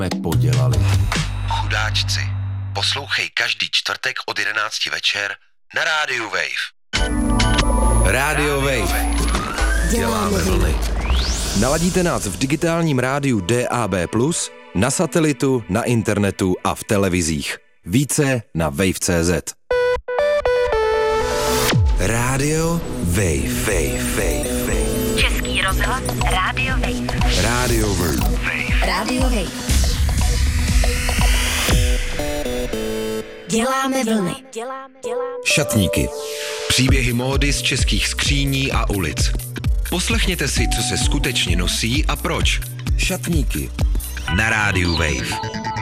podělali. Chudáčci. Poslouchej každý čtvrtek od 11 večer na rádiu Wave. Radio Wave. Děláme vlny. Naladíte nás v digitálním rádiu DAB+, na satelitu, na internetu a v televizích. Více na wave.cz. Radio Wave. Český rozhlas Radio Wave. Radio Wave. Radio Wave. Děláme vlny. Šatníky. Příběhy módy z českých skříní a ulic. Poslechněte si, co se skutečně nosí a proč. Šatníky. Na rádiu Wave.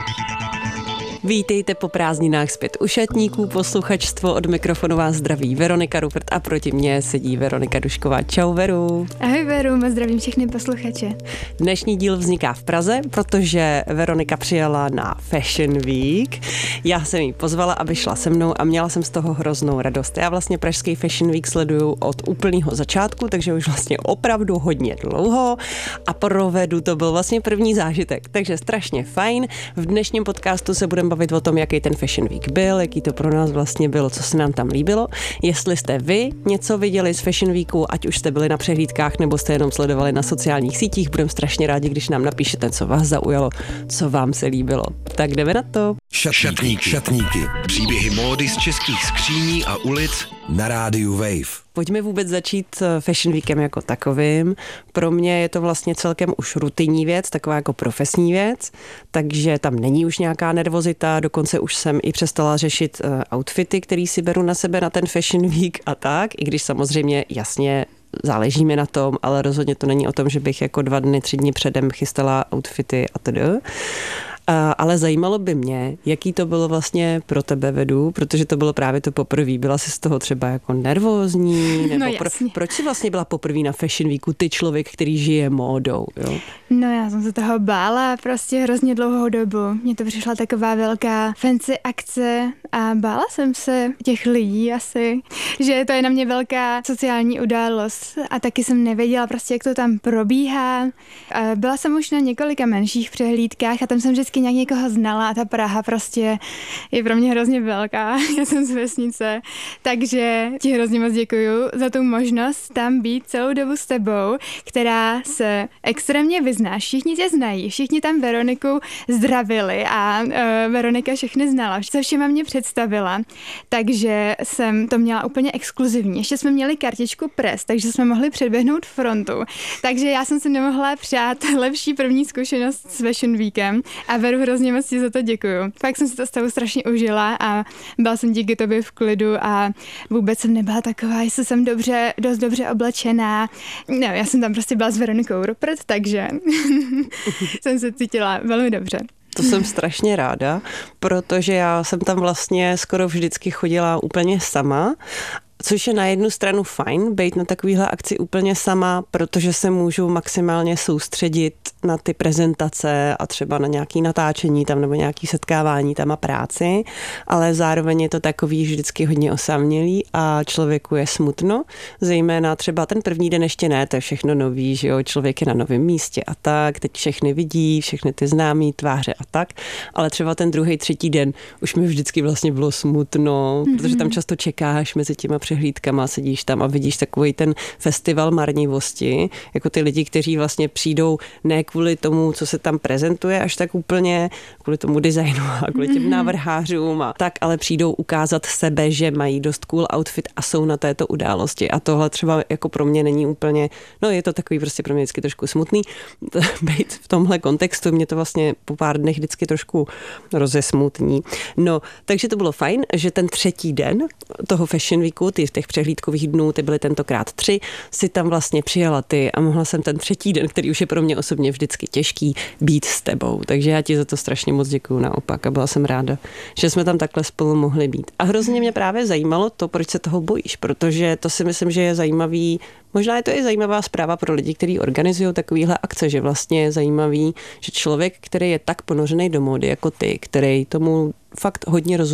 Vítejte po prázdninách zpět u šatníků, posluchačstvo, od mikrofonu vás zdraví Veronika Rupert a proti mně sedí Veronika Dušková. Čau Veru. Ahoj Veru, a zdravím všechny posluchače. Dnešní díl vzniká v Praze, protože Veronika přijela na Fashion Week. Já jsem jí pozvala, aby šla se mnou a měla jsem z toho hroznou radost. Já vlastně pražský Fashion Week sleduju od úplného začátku, takže už vlastně opravdu hodně dlouho a pro Vedu to byl vlastně první zážitek, takže strašně fajn. V dnešním podcastu se budeme bavit o tom, jaký ten Fashion Week byl, jaký to pro nás vlastně bylo, co se nám tam líbilo. Jestli jste vy něco viděli z Fashion Weeku, ať už jste byli na přehlídkách nebo jste jenom sledovali na sociálních sítích, budeme strašně rádi, když nám napíšete, co vás zaujalo, co vám se líbilo. Tak jdeme na to. Šatníky. Příběhy módy z českých skříní a ulic Na rádiu Wave. Pojďme vůbec začít Fashion Weekem jako takovým. Pro mě je to vlastně celkem už rutinní věc, taková jako profesní věc, takže tam není už nějaká nervozita, dokonce už jsem i přestala řešit outfity, který si beru na sebe na ten Fashion Week a tak, i když samozřejmě jasně záleží mi na tom, ale rozhodně to není o tom, že bych jako 2 dny, 3 dny předem chystala outfity a tedy. Ale zajímalo by mě, jaký to bylo vlastně pro tebe, Vedu, protože to bylo právě to poprvé. Byla jsi z toho třeba jako nervózní? Nebo proč jsi vlastně byla poprvé na Fashion Weeku, ty člověk, který žije módou? Jo? No já jsem se toho bála prostě hrozně dlouhou dobu. Mně to přišla taková velká fancy akce a bála jsem se těch lidí asi, že to je na mě velká sociální událost a taky jsem nevěděla prostě, jak to tam probíhá. Byla jsem už na několika menších přehlídkách a tam jsem vždycky nějak někoho znala a ta Praha prostě je pro mě hrozně velká. Já jsem z vesnice, takže ti hrozně moc děkuju za tu možnost tam být celou dobu s tebou, která se extrémně vyznáš. Všichni tě znají, všichni tam Veroniku zdravili a Veronika všechny znala. Se všema mě představila, takže jsem to měla úplně exkluzivní. Ještě jsme měli kartičku pres, takže jsme mohli předběhnout frontu. Takže já jsem si nemohla přát lepší první zkušenost s Fashion Weekem a Veru, hrozně moc ti za to děkuju. Fakt jsem si to stavu strašně užila a byla jsem díky tobě v klidu a vůbec jsem nebyla taková, jestli jsem dost dobře oblečená. No, já jsem tam prostě byla s Veronikou Rupert, takže jsem se cítila velmi dobře. To jsem strašně ráda, protože já jsem tam vlastně skoro vždycky chodila úplně sama, což je na jednu stranu fajn, být na takovýhle akci úplně sama, protože se můžu maximálně soustředit na ty prezentace a třeba na nějaké natáčení tam nebo nějaké setkávání tam a práci, ale zároveň je to takový vždycky hodně osamělý a člověku je smutno, zejména třeba ten první den ještě ne, to je všechno nový, že jo, člověk je na novém místě a tak, teď všechny vidí, všechny ty známý tváře a tak, ale třeba ten druhý, třetí den už mi vždycky vlastně bylo smutno, protože tam často čekáš mezi těma přehlídkama, sedíš tam a vidíš takový ten festival marnivosti, jako ty lidi, kteří vlastně přijdou ne kvůli tomu, co se tam prezentuje, až tak úplně kvůli tomu designu a kvůli těm návrhářům a tak, ale přijdou ukázat sebe, že mají dost cool outfit a jsou na této události. A tohle třeba jako pro mě není úplně, no je to takový prostě pro mě vždycky trošku smutný být v tomhle kontextu, mě to vlastně po pár dnech vždycky trošku rozesmutní. No, takže to bylo fajn, že ten třetí den toho Fashion Weeku, ty těch přehlídkových dnů, ty byly tentokrát 3, si tam vlastně přijela ty a mohla jsem ten třetí den, který už je pro mě osobně vždycky těžký, být s tebou. Takže já ti za to strašně moc děkuju naopak a byla jsem ráda, že jsme tam takhle spolu mohli být. A hrozně mě právě zajímalo to, proč se toho bojíš, protože to si myslím, že je zajímavý, možná je to i zajímavá zpráva pro lidi, kteří organizují takovýhle akce, že vlastně je zajímavý, že člověk, který je tak ponořený do módy jako ty, který tomu fakt hodně rozumí,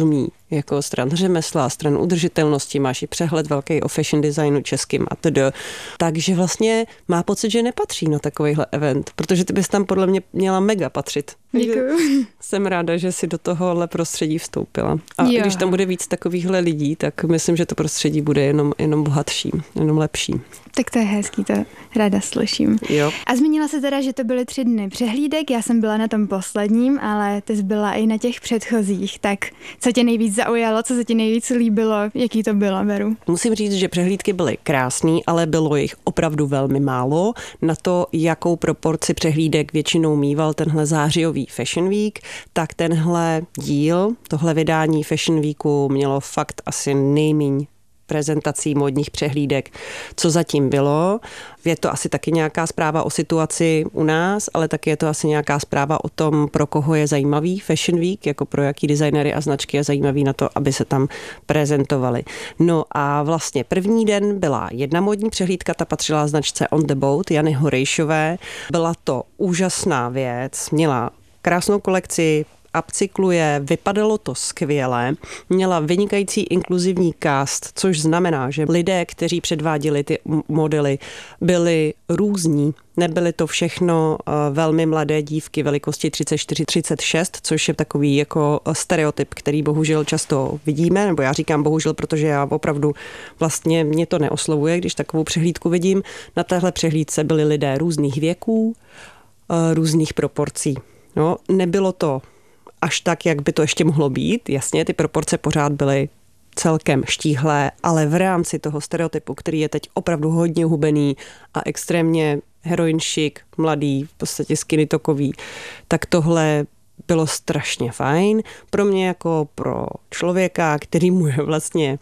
jako stran řemesla, stran udržitelnosti, máš i přehled velký o fashion designu českým a td. Takže vlastně má pocit, že nepatří na takovýhle event, protože ty bys tam podle mě měla mega patřit. Děkuju. Jsem ráda, že si do tohohle prostředí vstoupila. A když tam bude víc takovýchhle lidí, tak myslím, že to prostředí bude jenom bohatší, jenom lepší. Tak to je hezký, to ráda slyším. Jo. A zmínila se teda, že to byly 3 dny přehlídek, já jsem byla na tom posledním, ale ty jsi byla i na těch předchozích, tak co tě nejvíc zaujalo, co se ti nejvíc líbilo, jaký to bylo, Beru? Musím říct, že přehlídky byly krásný, ale bylo jich opravdu velmi málo. Na to, jakou proporci přehlídek většinou mýval tenhle zářijový Fashion Week, tak tenhle díl, tohle vydání Fashion Weeku mělo fakt asi nejméně prezentací módních přehlídek, co zatím bylo. Je to asi taky nějaká zpráva o situaci u nás, ale taky je to asi nějaká zpráva o tom, pro koho je zajímavý Fashion Week, jako pro jaký designery a značky je zajímavý na to, aby se tam prezentovali. No a vlastně první den byla jedna módní přehlídka, ta patřila značce On the Boat Jany Horejšové. Byla to úžasná věc, měla krásnou kolekci, upcykluje, vypadalo to skvěle, měla vynikající inkluzivní cast, což znamená, že lidé, kteří předváděli ty modely, byli různí. Nebyly to všechno velmi mladé dívky velikosti 34-36, což je takový jako stereotyp, který bohužel často vidíme, nebo já říkám bohužel, protože já opravdu vlastně mě to neoslovuje, když takovou přehlídku vidím. Na téhle přehlídce byli lidé různých věků, různých proporcí. No, nebylo to až tak, jak by to ještě mohlo být. Jasně, ty proporce pořád byly celkem štíhlé, ale v rámci toho stereotypu, který je teď opravdu hodně hubený a extrémně heroin chic, mladý, v podstatě skinny tokový, tak tohle bylo strašně fajn. Pro mě jako pro člověka, který mu je vlastně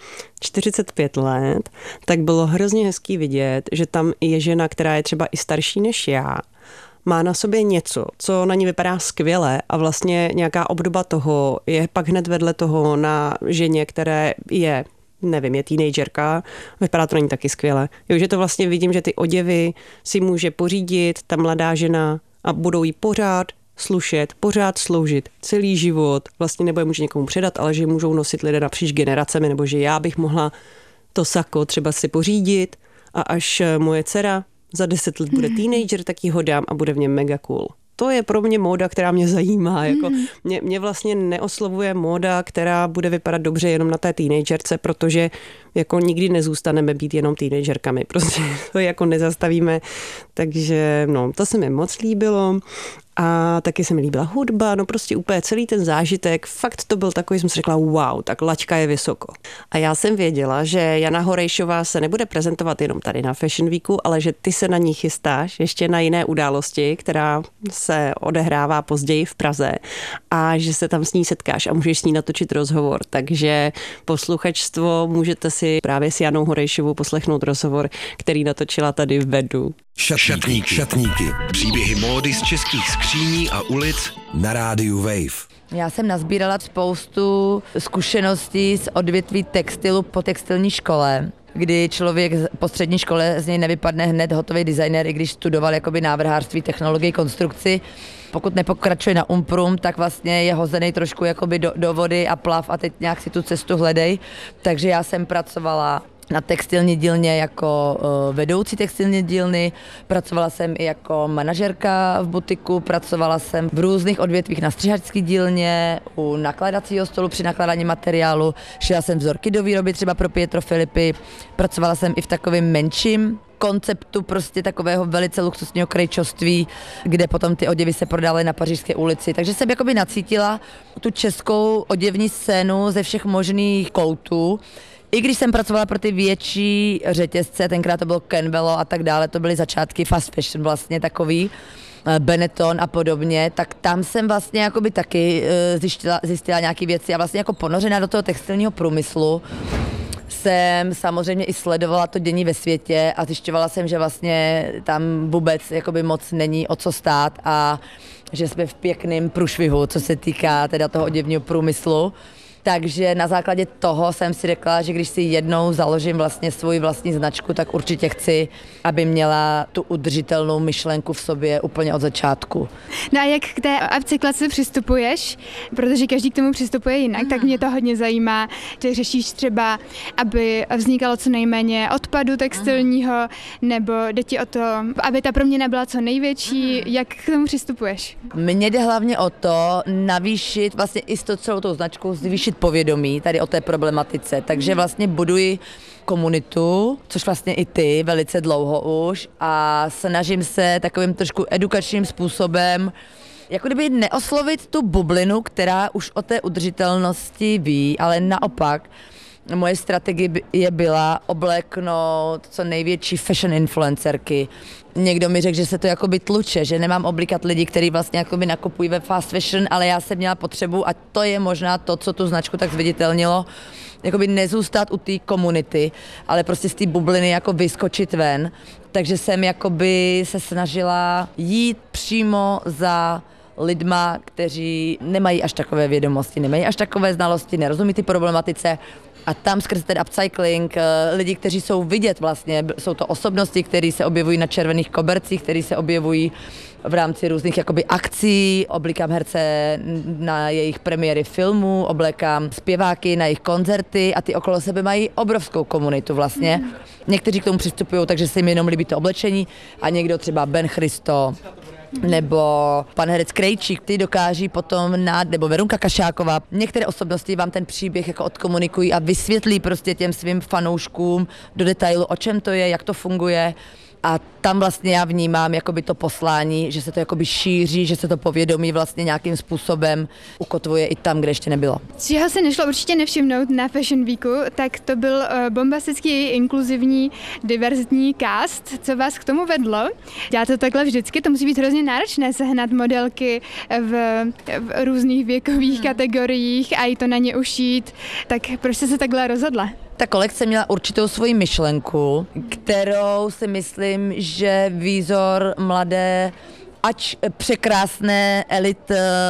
45 let, tak bylo hrozně hezký vidět, že tam je žena, která je třeba i starší než já, má na sobě něco, co na ní vypadá skvěle a vlastně nějaká obdoba toho je pak hned vedle toho na ženě, které je, nevím, je teenagerka, vypadá to na ní taky skvěle. Jo, že to vlastně vidím, že ty oděvy si může pořídit ta mladá žena a budou jí pořád slušet, pořád sloužit celý život. Vlastně nebo je může někomu předat, ale že můžou nosit lidé napříč generacemi, nebo že já bych mohla to sako třeba si pořídit a až moje dcera za 10 let bude teenager, tak ji ho dám a bude v něm mega cool. To je pro mě móda, která mě zajímá. Jako mě vlastně neoslovuje móda, která bude vypadat dobře jenom na té teenagerce, protože jako nikdy nezůstaneme být jenom teenagerkami. Prostě to jako nezastavíme. Takže no, to se mi moc líbilo. A taky se mi líbila hudba, no prostě úplně celý ten zážitek, fakt to byl takový, jsem si řekla, wow, tak laťka je vysoko. A já jsem věděla, že Jana Horejšová se nebude prezentovat jenom tady na Fashion Weeku, ale že ty se na ní chystáš ještě na jiné události, která se odehrává později v Praze a že se tam s ní setkáš a můžeš s ní natočit rozhovor. Takže posluchačstvo můžete si právě s Janou Horejšovou poslechnout rozhovor, který natočila tady v Bedu. Šatníky. Příběhy módy z českých skříní a ulic Na rádiu Wave. Já jsem nazbírala spoustu zkušeností z odvětví textilu po textilní škole, kdy člověk po střední škole z něj nevypadne hned hotový designer, i když studoval jakoby návrhářství, technologii, konstrukci. Pokud nepokračuje na Umprum, tak vlastně je hozený trošku jakoby do vody a plav a teď nějak si tu cestu hledej. Takže já jsem pracovala na textilní dílně jako vedoucí textilní dílny, pracovala jsem i jako manažerka v butiku, pracovala jsem v různých odvětvích na střihačské dílně, u nakladacího stolu při nakládání materiálu, šila jsem vzorky do výroby třeba pro Pietro Filippi, pracovala jsem i v takovém menším konceptu prostě takového velice luxusního krejčoství, kde potom ty oděvy se prodávaly na Pařížské ulici. Takže jsem jakoby nacítila tu českou oděvní scénu ze všech možných koutů. I když jsem pracovala pro ty větší řetězce, tenkrát to bylo Kenvelo a tak dále, to byly začátky fast fashion vlastně takový, Benetton a podobně, tak tam jsem vlastně jakoby taky zjistila nějaké věci a vlastně jako ponořená do toho textilního průmyslu jsem samozřejmě i sledovala to dění ve světě a zjišťovala jsem, že vlastně tam vůbec jakoby moc není o co stát a že jsme v pěkném průšvihu, co se týká teda toho oděvního průmyslu. Takže na základě toho jsem si řekla, že když si jednou založím vlastně svou vlastní značku, tak určitě chci, aby měla tu udržitelnou myšlenku v sobě úplně od začátku. No a jak k té upcyklaci přistupuješ? Protože každý k tomu přistupuje jinak, tak mě to hodně zajímá. Ty řešíš třeba, aby vznikalo co nejméně odpadu textilního, nebo jde ti o to, aby ta proměna byla co největší. Jak k tomu přistupuješ? Mně jde hlavně o to navýšit vlastně i s celou tou značkou, zvýšit povědomí tady o té problematice. Takže vlastně buduji komunitu, což vlastně i ty velice dlouho už, a snažím se takovým trošku edukačním způsobem jako kdyby neoslovit tu bublinu, která už o té udržitelnosti ví, ale naopak moje strategie byla obléknout co největší fashion influencerky. Někdo mi řekl, že se to jakoby tluče, že nemám oblíkat lidi, kteří vlastně jakoby nakupují ve fast fashion, ale já jsem měla potřebu, a to je možná to, co tu značku tak zviditelnilo, jakoby nezůstat u té komunity, ale prostě z té bubliny jako vyskočit ven. Takže jsem jakoby se snažila jít přímo za lidma, kteří nemají až takové vědomosti, nemají až takové znalosti, nerozumí ty problematice. A tam skrze ten upcycling lidi, kteří jsou vidět vlastně, jsou to osobnosti, které se objevují na červených kobercích, které se objevují v rámci různých jakoby akcí, oblékám herce na jejich premiéry filmů, oblékám zpěváky na jejich koncerty a ty okolo sebe mají obrovskou komunitu vlastně. Někteří k tomu přistupují, takže se jim jenom líbí to oblečení a někdo třeba Ben Christo, nebo pan herec Krejčík, ty dokáží potom nebo Verunka Kašáková. Některé osobnosti vám ten příběh jako odkomunikují a vysvětlí prostě těm svým fanouškům do detailu, o čem to je, jak to funguje. A tam vlastně já vnímám jakoby to poslání, že se to jakoby šíří, že se to povědomí vlastně nějakým způsobem ukotvuje i tam, kde ještě nebylo. Čeho se nešlo určitě nevšimnout na Fashion Weeku, tak to byl bombastický, inkluzivní, diverzitní cast. Co vás k tomu vedlo? Já to takhle vždycky, to musí být hrozně náročné sehnat modelky v různých věkových kategoriích a i to na ně ušít. Tak proč jste se takhle rozhodla? Ta kolekce měla určitou svoji myšlenku, kterou si myslím, že výzor mladé, ač překrásné elit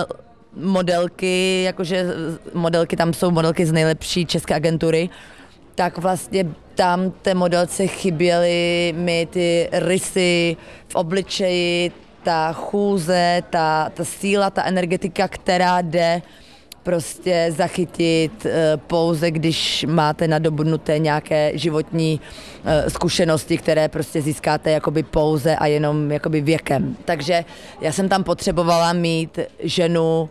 modelky, jakože modelky, tam jsou modelky z nejlepší české agentury, tak vlastně tam té modelce chyběly mi ty rysy v obličeji, ta chůze, ta síla, ta energetika, která jde prostě zachytit pouze, když máte nadobudnuté nějaké životní zkušenosti, které prostě získáte jakoby pouze a jenom jakoby věkem. Takže já jsem tam potřebovala mít ženu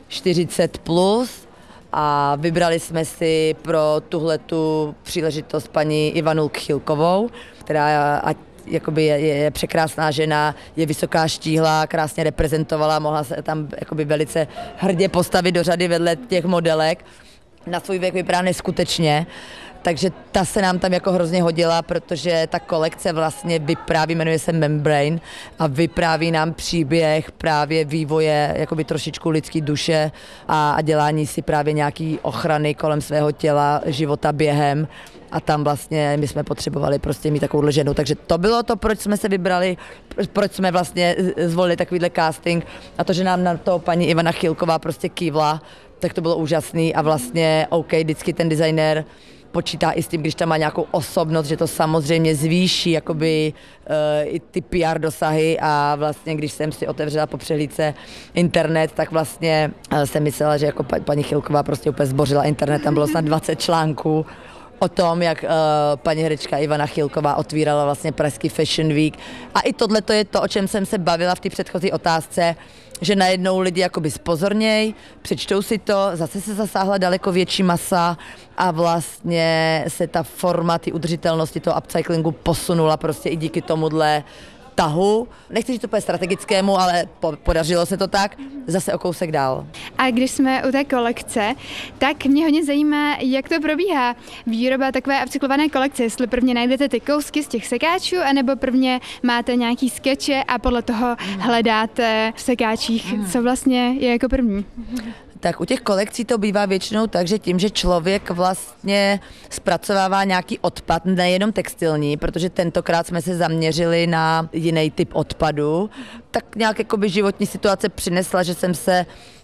40+, a vybrali jsme si pro tuhletu příležitost paní Ivanu Chilkovou, která jakoby je překrásná žena, je vysoká, štíhlá, krásně reprezentovala, mohla se tam jakoby velice hrdě postavit do řady vedle těch modelek. Na svůj věk vypadá neskutečně, takže ta se nám tam jako hrozně hodila, protože ta kolekce vlastně vypráví, jmenuje se Membrane a vypráví nám příběh právě vývoje jakoby trošičku lidský duše a dělání si právě nějaký ochrany kolem svého těla, života během. A tam vlastně my jsme potřebovali prostě mít takovou ženu. Takže to bylo to, proč jsme se vybrali, proč jsme vlastně zvolili takovýhle casting. A to, že nám na to paní Ivana Chilková prostě kývla, tak to bylo úžasný a vlastně OK, vždycky ten designér počítá i s tím, když tam má nějakou osobnost, že to samozřejmě zvýší jakoby i ty PR dosahy a vlastně, když jsem si otevřela po přehlídce internet, tak vlastně jsem myslela, že jako paní Chilková prostě úplně zbořila internet, tam bylo snad 20 článků o tom, jak paní herečka Ivana Chilková otvírala vlastně pražský Fashion Week. A i tohle to je to, o čem jsem se bavila v té předchozí otázce, že najednou lidi jakoby zpozorněj, přečtou si to, zase se zasáhla daleko větší masa a vlastně se ta forma ty udržitelnosti toho upcyclingu posunula prostě i díky tomuhle tahu. Nechci říct úplně strategickému, ale podařilo se to tak, zase o kousek dál. A když jsme u té kolekce, tak mě hodně zajímá, jak to probíhá výroba takové upcyklované kolekce, jestli prvně najdete ty kousky z těch sekáčů, anebo prvně máte nějaký skeče a podle toho hledáte v sekáčích, co vlastně je jako první. Tak u těch kolekcí to bývá většinou tak, že tím, že člověk vlastně zpracovává nějaký odpad, nejenom textilní, protože tentokrát jsme se zaměřili na jiný typ odpadu, tak nějak jakoby životní situace přinesla, že jsem se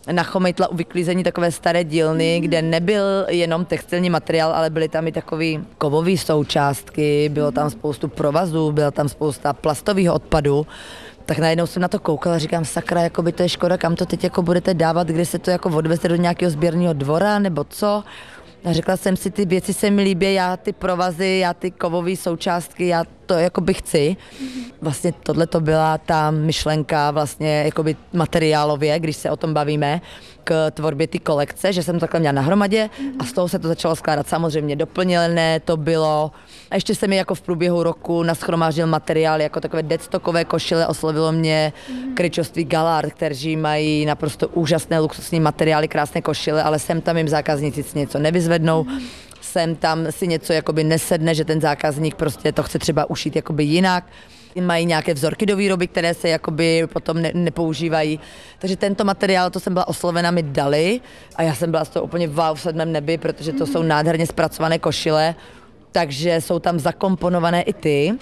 Nachomejtla u vyklízení takové staré dílny, kde nebyl jenom textilní materiál, ale byly tam i takové kovové součástky, bylo tam spoustu provazů, byla tam spousta plastového odpadu. Tak najednou jsem na to koukala a říkám, sakra, jakoby to je škoda, kam to teď jako budete dávat, kde se to jako odveze do nějakého sběrného dvora, nebo co? A řekla jsem si, ty věci se mi líbí, já ty provazy, já ty kovové součástky, já to jakoby chci. Vlastně tohle to byla ta myšlenka vlastně jakoby materiálově, když se o tom bavíme, k tvorbě ty kolekce, že jsem to takhle měla na hromadě a z toho se to začalo skládat. Samozřejmě doplněné to bylo. A ještě se mi jako v průběhu roku nashromáždil materiál jako takové deadstockové košile, oslovilo mě kryčovství Galard, kteří mají naprosto úžasné luxusní materiály, krásné košile, ale sem tam jim zákazníci si něco nevyzvednou. Sem tam si něco jakoby nesedne, že ten zákazník prostě to chce třeba ušít jakoby jinak. Mají nějaké vzorky do výroby, které se jakoby potom nepoužívají. Takže tento materiál, to jsem byla oslovena, mi dali a já jsem byla z toho úplně wow v 7. nebi, protože to jsou nádherně zpracované košile, takže jsou tam zakomponované i ty.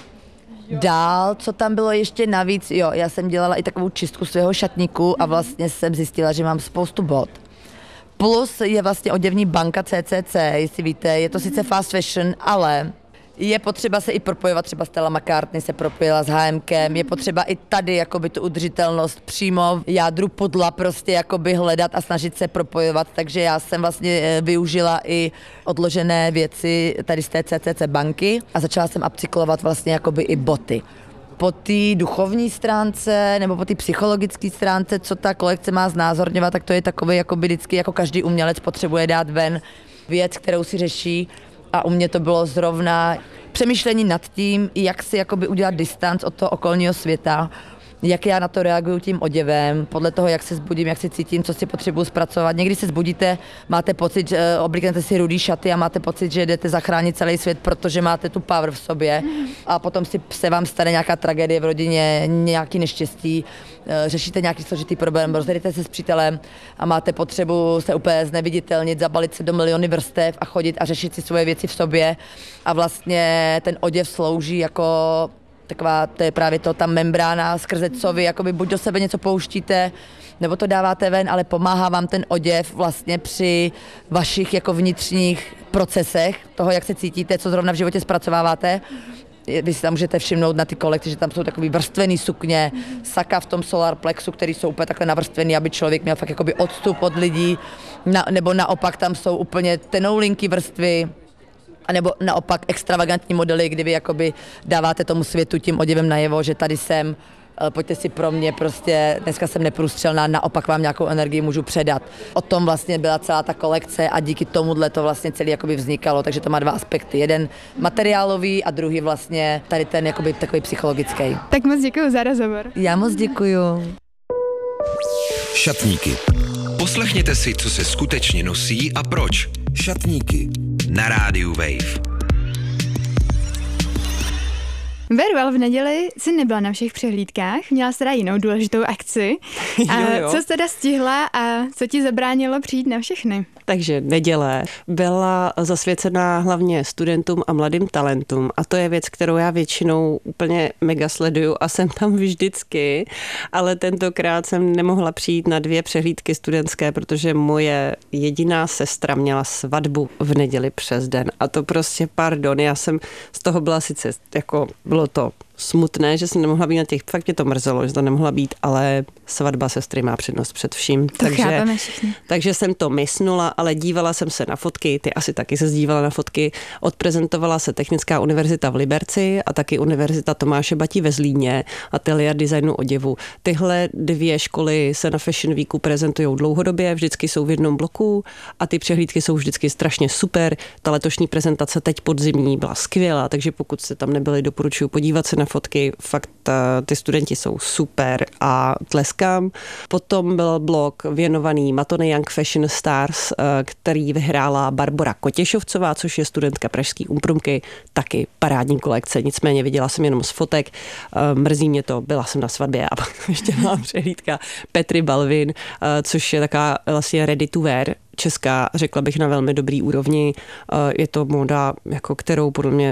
Dál, co tam bylo ještě navíc, jo, já jsem dělala i takovou čistku svého šatníku a vlastně jsem zjistila, že mám spoustu bot. Plus je vlastně oděvní banka CCC, jestli víte, je to sice fast fashion, ale je potřeba se i propojovat, třeba Stella McCartney se propojila s H&Mkem, je potřeba i tady jakoby tu udržitelnost přímo v jádru pudla prostě jakoby hledat a snažit se propojovat, takže já jsem vlastně využila i odložené věci tady z té CCC banky a začala jsem upcyklovat vlastně jakoby i boty. Po té duchovní stránce nebo po té psychologické stránce, co ta kolekce má znázorňovat, tak to je takové jakoby vždycky, jako každý umělec potřebuje dát ven věc, kterou si řeší. A u mě to bylo zrovna přemýšlení nad tím, jak si jakoby udělat distanc od toho okolního světa, jak já na to reaguju tím oděvem, podle toho, jak se zbudím, jak si cítím, co si potřebuji zpracovat. Někdy se zbudíte, máte pocit, že oblíknete si rudý šaty a máte pocit, že jdete zachránit celý svět, protože máte tu power v sobě a potom se vám stane nějaká tragédie v rodině, nějaký neštěstí, řešíte nějaký složitý problém, rozjedete se s přítelem a máte potřebu se úplně zneviditelnit, zabalit se do miliony vrstev a chodit a řešit si svoje věci v sobě a vlastně ten oděv slouží jako taková, to je právě to, ta membrána, skrze co vy jakoby buď do sebe něco pouštíte, nebo to dáváte ven, ale pomáhá vám ten oděv vlastně při vašich jako vnitřních procesech, toho, jak se cítíte, co zrovna v životě zpracováváte. Vy si tam můžete všimnout na ty kolekci, že tam jsou takový vrstvený sukně, saka v tom solar plexu, který jsou úplně takhle navrstvený, aby člověk měl fakt jakoby odstup od lidí, nebo naopak tam jsou úplně tenoulinky vrstvy, a nebo naopak extravagantní modely, kdy vy jakoby dáváte tomu světu tím oděvem najevo, že tady jsem, pojďte si pro mě, prostě dneska jsem neprůstřelná, naopak vám nějakou energii můžu předat. O tom vlastně byla celá ta kolekce a díky tomuhle to vlastně celý jakoby vznikalo, takže to má dva aspekty. Jeden materiálový a druhý vlastně tady ten jakoby takový psychologický. Tak moc děkuju za rozhovor. Já moc děkuju. Šatníky. Poslechněte si, co se skutečně nosí a proč. Šatníky. Na rádiu Wave. Veru, ale v neděli jsi nebyla na všech přehlídkách, měla jsi teda jinou důležitou akci. A co jsi teda stihla a co ti zabránilo přijít na všechny? Takže neděle byla zasvěcená hlavně studentům a mladým talentům a to je věc, kterou já většinou úplně mega sleduju a jsem tam vždycky, ale tentokrát jsem nemohla přijít na 2 přehlídky studentské, protože moje jediná sestra měla svatbu v neděli přes den a to prostě pardon, já jsem z toho byla sice jako, bylo to smutné, že jsem nemohla být na těch, fakt mě to mrzelo, že to nemohla být, ale svatba sestry má přednost před vším. Takže jsem to mysnula, ale dívala jsem se na fotky, ty asi taky se dívala na fotky. Odprezentovala se Technická univerzita v Liberci a taky Univerzita Tomáše Bati ve Zlíně, ateliér designu oděvu. Tyhle 2 školy se na Fashion Weeku prezentují dlouhodobě, vždycky jsou v jednom bloku a ty přehlídky jsou vždycky strašně super. Ta letošní prezentace teď podzimní byla skvělá, takže pokud jste tam nebyli, doporučuji podívat se na fotky, fakt ty studenti jsou super a tleskám. Potom byl blok věnovaný Matony Young Fashion Stars, který vyhrála Barbora Kotěšovcová, což je studentka pražské Umprumky, taky parádní kolekce, nicméně viděla jsem jenom z fotek, mrzí mě to, byla jsem na svatbě a pak ještě byla přehlídka Petry Balvin, což je taková vlastně ready to wear, česká, řekla bych na velmi dobrý úrovni, je to móda, jako kterou podle mě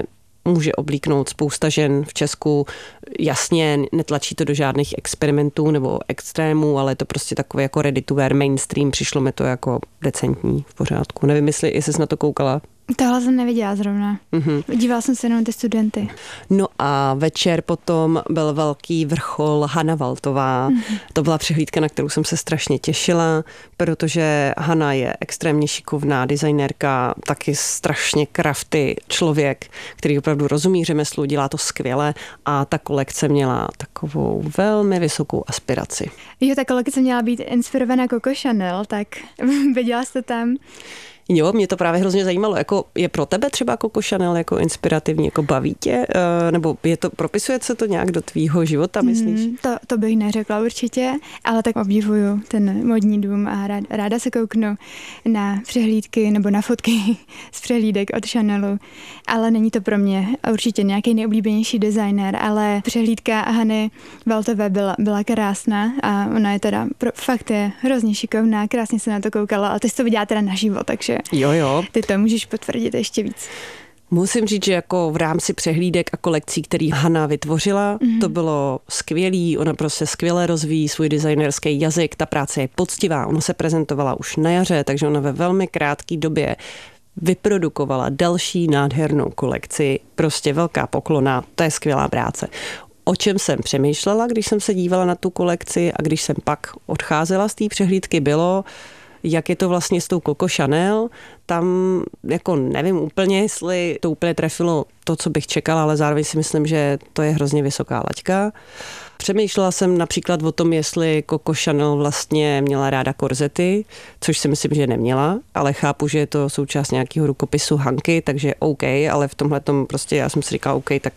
může oblíknout spousta žen v Česku. Jasně, netlačí to do žádných experimentů nebo extrémů, ale je to prostě takový jako ready to wear mainstream. Přišlo mi to jako decentní, v pořádku. Nevím, jestli jsi na to koukala. Tohle jsem neviděla zrovna. Dívala jsem se jenom na ty studenty. No a večer potom byl velký vrchol Hana Waltová. To byla přehlídka, na kterou jsem se strašně těšila, protože Hana je extrémně šikovná designérka, taky strašně crafty člověk, který opravdu rozumí řemeslu, dělá to skvěle a ta kolekce měla takovou velmi vysokou aspiraci. Jo, ta kolekce měla být inspirovaná Coco Chanel, tak viděla jste tam? Jo, mě to právě hrozně zajímalo. Jako je pro tebe třeba Coco Chanel jako inspirativní, jako baví tě? Nebo propisuje se to nějak do tvýho života, myslíš? To bych neřekla určitě, ale tak obdivuju ten modní dům a ráda se kouknu na přehlídky nebo na fotky z přehlídek od Chanelu, ale není to pro mě určitě nějaký nejoblíbenější designer, ale přehlídka Hany Waltové byla krásná a ona je teda fakt je hrozně šikovná, krásně se na to koukala, ale ty jsi to viděla teda naživo, takže Jo. Ty to můžeš potvrdit ještě víc. Musím říct, že jako v rámci přehlídek a kolekcí, který Hana vytvořila, to bylo skvělý, ona prostě skvěle rozvíjí svůj designerský jazyk, ta práce je poctivá, ona se prezentovala už na jaře, takže ona ve velmi krátké době vyprodukovala další nádhernou kolekci, prostě velká poklona, to je skvělá práce. O čem jsem přemýšlela, když jsem se dívala na tu kolekci a když jsem pak odcházela z té přehlídky, bylo, jak je to vlastně s tou Coco Chanel. Tam jako nevím úplně, jestli to úplně trefilo to, co bych čekala, ale zároveň si myslím, že to je hrozně vysoká laťka. Přemýšlela jsem například o tom, jestli Coco Chanel vlastně měla ráda korzety, což si myslím, že neměla, ale chápu, že je to součást nějakého rukopisu Hanky, takže OK, ale v tomhletom prostě já jsem si říkala OK, tak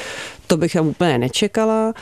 to bych tam úplně nečekala.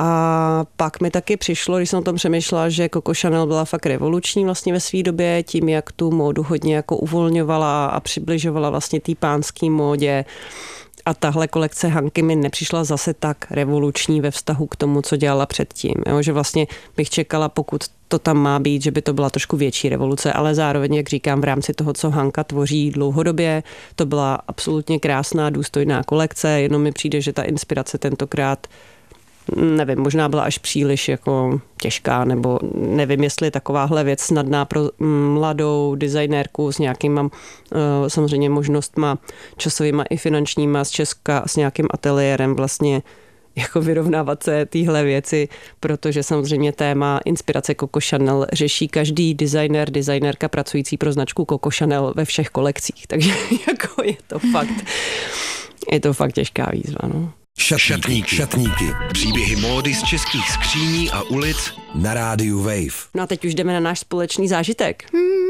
A pak mi taky přišlo, když jsem o tom přemýšlela, že Coco Chanel byla fakt revoluční vlastně ve své době tím, jak tu módu hodně jako uvolňovala a přibližovala vlastně té pánské módě. A tahle kolekce Hanky mi nepřišla zase tak revoluční ve vztahu k tomu, co dělala předtím. Jo? Že vlastně bych čekala, pokud to tam má být, že by to byla trošku větší revoluce, ale zároveň, jak říkám, v rámci toho, co Hanka tvoří dlouhodobě, to byla absolutně krásná, důstojná kolekce, jenom mi přijde, že ta inspirace tentokrát nevím, možná byla až příliš jako těžká, nebo nevím, jestli je takováhle věc snadná pro mladou designérku s nějakýma samozřejmě možnostma časovýma i finančníma z Česka, s nějakým ateliérem vlastně jako vyrovnávat se téhle věci, protože samozřejmě téma inspirace Coco Chanel řeší každý designérka pracující pro značku Coco Chanel ve všech kolekcích, takže jako je to fakt těžká výzva, no. Šatníky. Příběhy módy z českých skříní a ulic Na rádiu Wave. No a teď už jdeme na náš společný zážitek.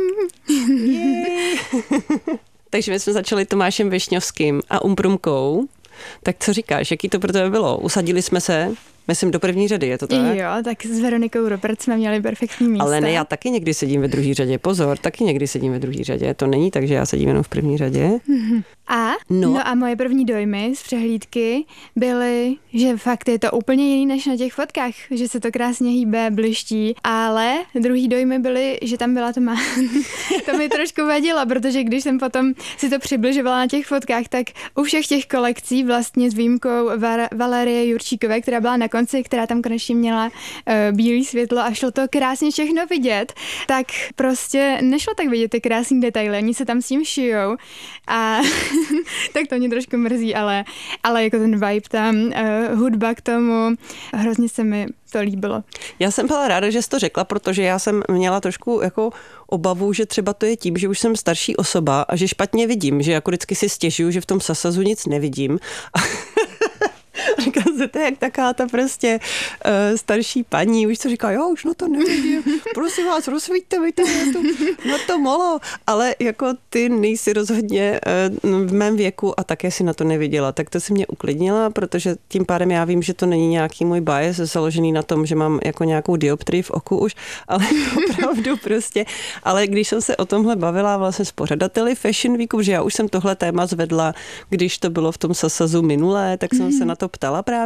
Takže my jsme začali Tomášem Višňovským a Umprumkou. Tak co říkáš, jaký to pro tebe bylo? Usadili jsme se, myslím, do první řady, je to tak? Jo, tak s Veronikou Robert jsme měli perfektní místo. Ale ne, já taky někdy sedím ve druhé řadě. Pozor, taky někdy sedím ve druhé řadě. To není tak, že já sedím jenom v první řadě. No a moje první dojmy z přehlídky byly, že fakt je to úplně jiný než na těch fotkách, že se to krásně hýbe, bliští, ale druhý dojmy byly, že tam byla tma. To mi trošku vadilo, protože když jsem potom si to přibližovala na těch fotkách, tak u všech těch kolekcí vlastně s výjimkou Valerie Jurčíkové, která byla na konci, která tam konečně měla bílé světlo a šlo to krásně všechno vidět, tak prostě nešlo tak vidět ty krásné detaily, oni se tam s tím šijou a tak to mě trošku mrzí, ale jako ten vibe tam, hudba k tomu, hrozně se mi to líbilo. Já jsem byla ráda, že jsi to řekla, protože já jsem měla trošku jako obavu, že třeba to je tím, že už jsem starší osoba a že špatně vidím, že jako vždycky si stěžuju, že v tom sasazu nic nevidím. Říká se to jak taká ta prostě starší paní, už to říká, jo, už na to nevidím, prosím vás, rozsvíťte mi to na to malo, ale jako ty nejsi rozhodně v mém věku a také si na to neviděla, tak to si mě uklidnila, protože tím pádem já vím, že to není nějaký můj bias založený na tom, že mám jako nějakou dioptrii v oku už, ale opravdu prostě, ale když jsem se o tomhle bavila vlastně s pořadateli Fashion Weeku, že já už jsem tohle téma zvedla, když to bylo v tom sasazu minulé, tak jsem se na to ptala právě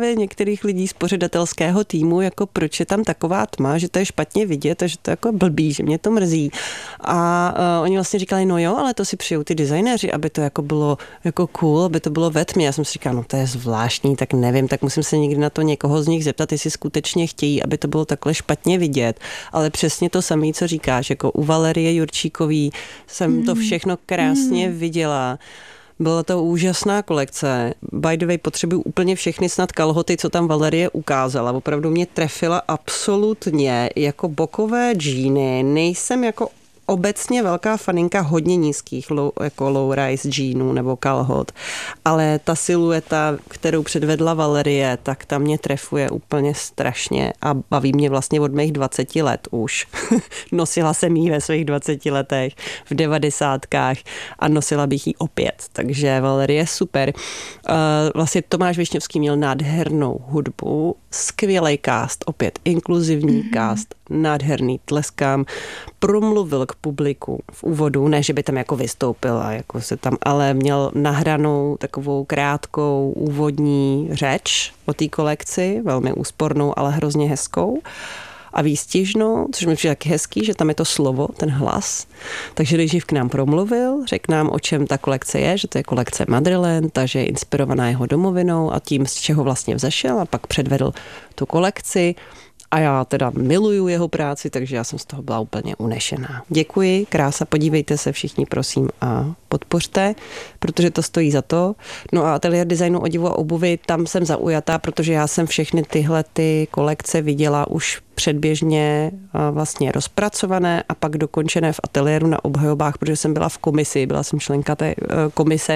právě některých lidí z pořadatelského týmu, jako proč je tam taková tma, že to je špatně vidět a že to je jako blbý, že mě to mrzí. A oni vlastně říkali, no jo, ale to si přijou ty designéři, aby to jako bylo jako cool, aby to bylo ve tmě. Já jsem si říkala, no to je zvláštní, tak nevím, tak musím se někdy na to někoho z nich zeptat, jestli skutečně chtějí, aby to bylo takhle špatně vidět. Ale přesně to samé, co říkáš, jako u Valerie Jurčíkový jsem to všechno krásně viděla. Byla to úžasná kolekce. By the way, potřebuju úplně všechny snad kalhoty, co tam Valerie ukázala. Opravdu mě trefila absolutně jako bokové džíny. Nejsem jako obecně velká faninka hodně nízkých jako low-rise džínů nebo kalhot, ale ta silueta, kterou předvedla Valerie, tak ta mě trefuje úplně strašně a baví mě vlastně od mých 20 let už. Nosila jsem ji ve svých 20 letech, v 90kách a nosila bych ji opět, takže Valerie je super. Vlastně Tomáš Višňovský měl nádhernou hudbu, skvělej cast, opět inkluzivní cast, nádherný, tleskám, promluvil k publiku v úvodu, ne, že by tam jako vystoupil a jako se tam, ale měl nahranou takovou krátkou úvodní řeč o té kolekci, velmi úspornou, ale hrozně hezkou a výstižnou, což mi přijde taky hezký, že tam je to slovo, ten hlas. Takže nejdřív k nám promluvil, řekl nám, o čem ta kolekce je, že to je kolekce Madryland, že je inspirovaná jeho domovinou a tím, z čeho vlastně vzešel, a pak předvedl tu kolekci. A já teda miluju jeho práci, takže já jsem z toho byla úplně unešená. Děkuji, krása, podívejte se všichni, prosím, a podpořte, protože to stojí za to. No a ateliér designu oděvu a obuvy, tam jsem zaujatá, protože já jsem všechny tyhle ty kolekce viděla už předběžně vlastně rozpracované a pak dokončené v ateliéru na obhajobách, protože jsem byla v komisi, byla jsem členka té komise,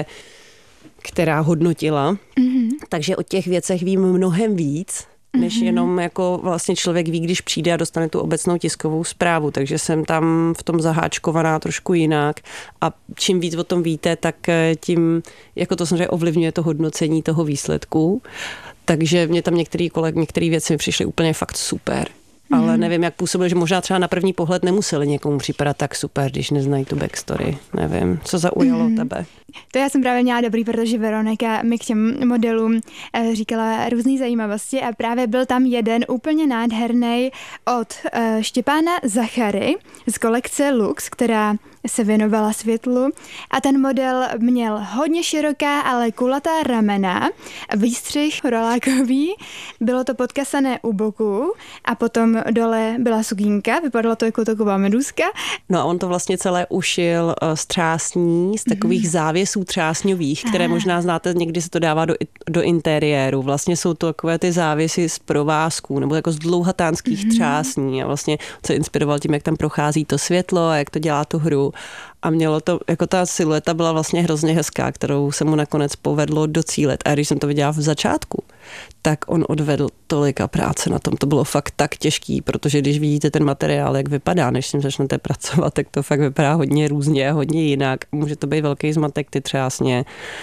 která hodnotila. Takže o těch věcech vím mnohem víc, než jenom jako vlastně člověk ví, když přijde a dostane tu obecnou tiskovou zprávu. Takže jsem tam v tom zaháčkovaná trošku jinak a čím víc o tom víte, tak tím jako to samozřejmě ovlivňuje to hodnocení toho výsledku. Takže mě tam některé věci mi přišly úplně fakt super. Ale nevím, jak působilo, že možná třeba na první pohled nemuseli někomu připadat tak super, když neznají tu backstory. Nevím, co zaujalo tebe? To já jsem právě měla dobrý, protože Veronika mi k těm modelům říkala různý zajímavosti a právě byl tam jeden úplně nádherný od Štěpána Zachary z kolekce Lux, která se věnovala světlu a ten model měl hodně široká, ale kulatá ramena, výstřih rolákový, bylo to podkasané u boku a potom dole byla sukínka, vypadalo to jako taková meduska. No a on to vlastně celé ušil z třásní, z takových závěsů třásňových, které možná znáte, někdy se to dává do interiéru. Vlastně jsou to takové ty závěsy z provázků nebo jako z dlouhatánských třásní a vlastně se inspiroval tím, jak tam prochází to světlo a jak to dělá tu hru. A mělo to, jako ta silueta byla vlastně hrozně hezká, kterou se mu nakonec povedlo docílit. A když jsem to viděla v začátku, tak on odvedl tolika práce na tom. To bylo fakt tak těžký, protože když vidíte ten materiál, jak vypadá, než s tím začnete pracovat, tak to fakt vypadá hodně různě, hodně jinak. Může to být velký zmatek, ty třásně.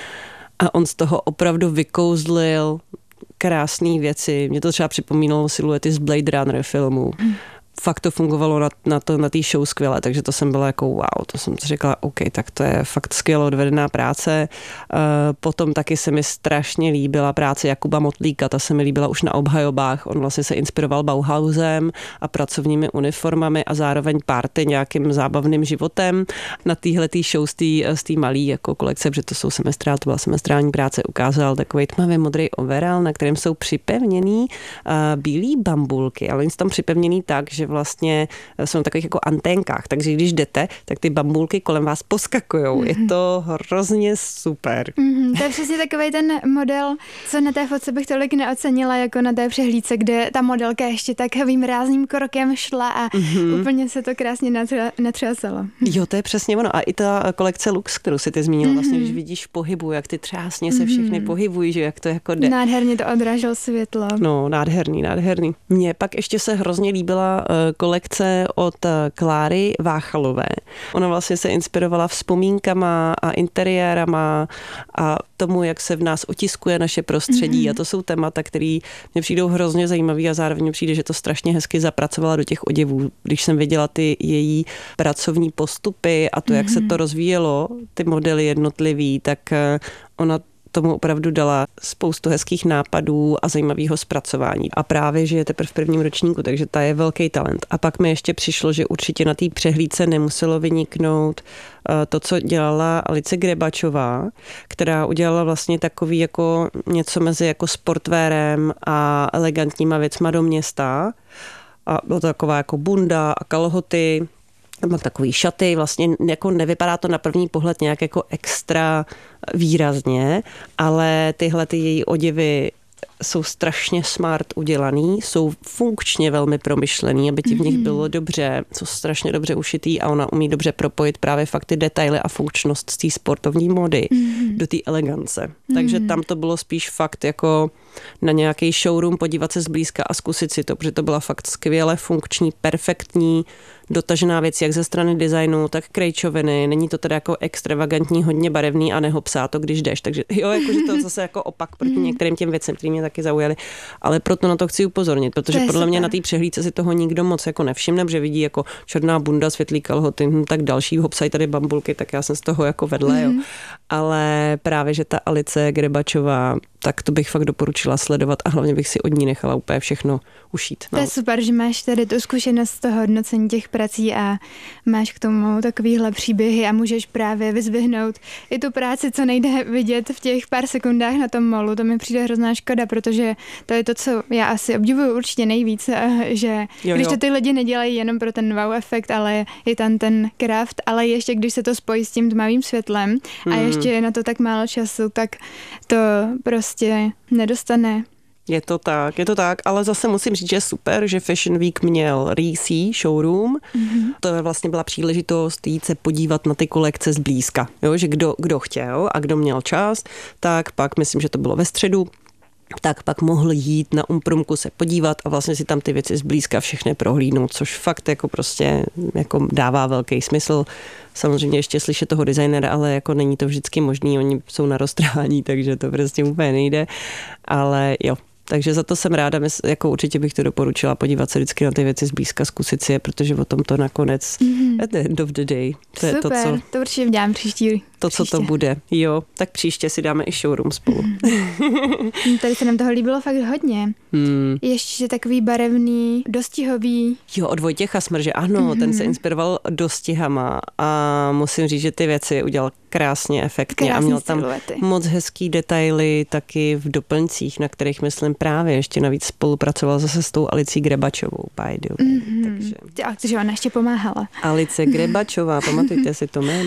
A on z toho opravdu vykouzlil krásné věci. Mě to třeba připomínalo siluety z Blade Runner filmu. Fakt to fungovalo na té show skvěle, takže to jsem byla jako wow, to jsem si řekla, OK, tak to je fakt skvěle odvedená práce. Potom taky se mi strašně líbila práce Jakuba Motlíka, ta se mi líbila už na obhajobách, on vlastně se inspiroval Bauhausem a pracovními uniformami a zároveň party nějakým zábavným životem. Na téhletý show z té malý jako kolekce, protože to byla semestrální práce, ukázal takový tmavě modrý overall, na kterém jsou připevněný bílý bambulky, ale oni jsou tam připevněný tak, že vlastně jsou na takových jako anténkách, takže když jdete, tak ty bambulky kolem vás poskakujou. Je to hrozně super. To je přesně takovej ten model, co na té fotce bych tolik neocenila, jako na té přehlídce, kde ta modelka ještě takovým rázným krokem šla a úplně se to krásně natřásalo. Jo, to je přesně ono. A i ta kolekce Lux, kterou si ty zmínila, vlastně, když vidíš v pohybu, jak ty třásně se všechny pohybují, že jak to jako jde. Nádherně to odráželo světlo. No, nádherný. Mně pak ještě se hrozně líbila kolekce od Kláry Váchalové. Ona vlastně se inspirovala vzpomínkama a interiérama a tomu, jak se v nás otiskuje naše prostředí. A to jsou témata, které mě přijdou hrozně zajímavé a zároveň přijde, že to strašně hezky zapracovala do těch oděvů. Když jsem viděla ty její pracovní postupy a to, jak se to rozvíjelo, ty modely jednotlivý, tak ona tomu opravdu dala spoustu hezkých nápadů a zajímavého zpracování. A právě, že je teprve v prvním ročníku, takže ta je velký talent. A pak mi ještě přišlo, že určitě na té přehlídce nemuselo vyniknout to, co dělala Alice Grebačová, která udělala vlastně takový jako něco mezi jako sportwearem a elegantníma věcma do města. A byla to taková jako bunda a kalhoty, má takový šaty, vlastně jako nevypadá to na první pohled nějak jako extra výrazně, ale tyhle ty její oděvy jsou strašně smart udělaný, jsou funkčně velmi promyšlený, aby ti v nich bylo dobře, jsou strašně dobře ušitý a ona umí dobře propojit právě fakt ty detaily a funkčnost z té sportovní módy do té elegance. Takže tam to bylo spíš fakt jako na nějaký showroom podívat se zblízka a zkusit si to, protože to byla fakt skvěle funkční, perfektní, dotažená věc jak ze strany designu, tak krejčoviny. Není to teda jako extravagantní, hodně barevný a nehopsá to, když jdeš. Takže jo, jakože to zase jako opak proti některým těm věcem, které mě taky zaujaly. Ale proto na to chci upozornit, protože podle mě na té přehlídce si toho nikdo moc jako nevšimne, protože vidí jako černá bunda, světlý kalhoty, tak další hopsají tady bambulky, tak já jsem z toho jako vedle, jo. Ale právě, že ta Alice Grebačová, tak to bych fakt doporučila sledovat a hlavně bych si od ní nechala úplně všechno ušít. No. To je super, že máš tady tu zkušenost z toho hodnocení těch prací a máš k tomu takovýhle příběhy a můžeš právě vyzvihnout i tu práci, co nejde vidět v těch pár sekundách na tom molu. To mi přijde hrozná škoda, protože to je to, co já asi obdivuju určitě nejvíc, že když to ty lidi nedělají jenom pro ten wow efekt, ale je tam ten craft, ale ještě když se to spojí s tím tmavým světlem a ještě je na to tak málo času, tak to prostě nedostane. Je to tak, ale zase musím říct, že je super, že Fashion Week měl RC showroom. To vlastně byla příležitost jít se podívat na ty kolekce zblízka. Jo, že kdo chtěl a kdo měl čas, tak pak myslím, že to bylo ve středu, tak pak mohl jít na Umprumku se podívat a vlastně si tam ty věci zblízka všechny prohlídnout, což fakt jako prostě jako dává velký smysl. Samozřejmě ještě slyšet toho designera, ale jako není to vždycky možný, oni jsou na roztrhání, takže to prostě úplně nejde, ale jo. Takže za to jsem ráda, jako určitě bych to doporučila podívat se vždycky na ty věci zblízka, zkusit si je, protože o tom to nakonec at the end of the day. To super, je to, co, to určitě dělám příští. co to bude. Jo, tak příště si dáme i showroom spolu. Tady se nám toho líbilo fakt hodně. Ještě takový barevný, dostihový. Jo, od Vojtěcha Smrže, ano, ten se inspiroval dostihama a musím říct, že ty věci udělal krásně, efektně. Krásný a měl tam siluety. Moc hezký detaily taky v doplňcích, na kterých myslím právě ještě navíc spolupracoval zase s tou Alicí Grebačovou. Takže ona ještě pomáhala. Alice Grebačová, pamatujte si to jméno.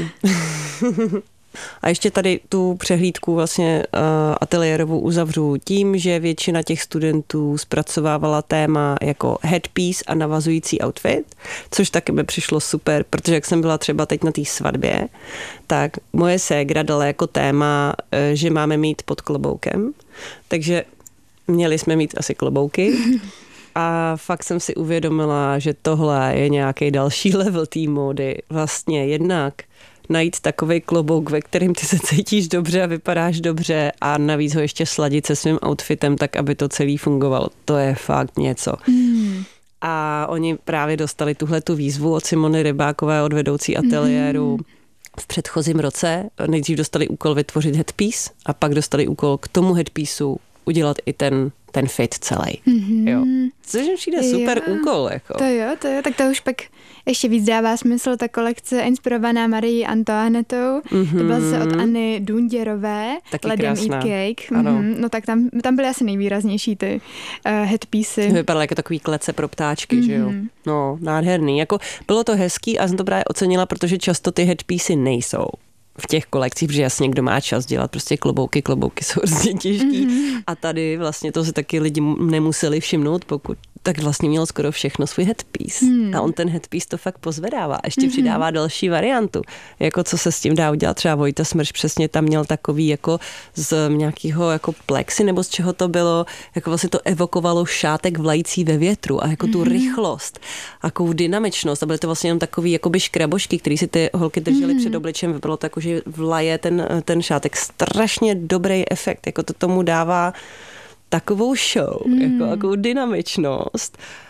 A ještě tady tu přehlídku vlastně ateliérovou uzavřu tím, že většina těch studentů zpracovávala téma jako headpiece a navazující outfit, což taky mi přišlo super, protože jak jsem byla třeba teď na té svatbě, tak moje ségra dala jako téma, že máme mít pod kloboukem, takže měli jsme mít asi klobouky. A fakt jsem si uvědomila, že tohle je nějaký další level té módy. Vlastně jednak najít takovej klobouk, ve kterým ty se cítíš dobře a vypadáš dobře a navíc ho ještě sladit se svým outfitem tak, aby to celý fungovalo. To je fakt něco. A oni právě dostali tuhletu výzvu od Simony Rybákové, od vedoucí ateliéru v předchozím roce. Nejdřív dostali úkol vytvořit headpiece a pak dostali úkol k tomu headpieceu udělat i ten fit celý. Jo. Což mi přijde super úkol. Jako. To jo, tak to už pak ještě víc dává smysl, ta kolekce inspirovaná Marie Antoinetou, to byla zase od Anny Dunděrové, Let Them Eat Cake. No tak tam byly asi nejvýraznější ty headpiecey. Vypadaly jako takový klece pro ptáčky, že jo. No, nádherný. Jako, bylo to hezký a jsem to právě ocenila, protože často ty headpiecey nejsou v těch kolekcích, protože jasně kdo má čas dělat prostě klobouky jsou hrozně těžký a tady vlastně to se taky lidi nemuseli všimnout, pokud tak vlastně měl skoro všechno svůj headpiece. A on ten headpiece to fakt pozvedává. A ještě přidává další variantu. Jako co se s tím dá udělat. Třeba Vojta Smrš přesně tam měl takový jako z nějakého jako plexy nebo z čeho to bylo. Jako vlastně to evokovalo šátek vlající ve větru a jako tu rychlost, takovou dynamičnost. A byly to vlastně jenom takový jakoby škrabošky, který si ty holky držely před obličem. Vypadalo to jako, že vlaje ten šátek. Strašně dobrý efekt. Jako to tomu dává takovou show, jako dynamičnost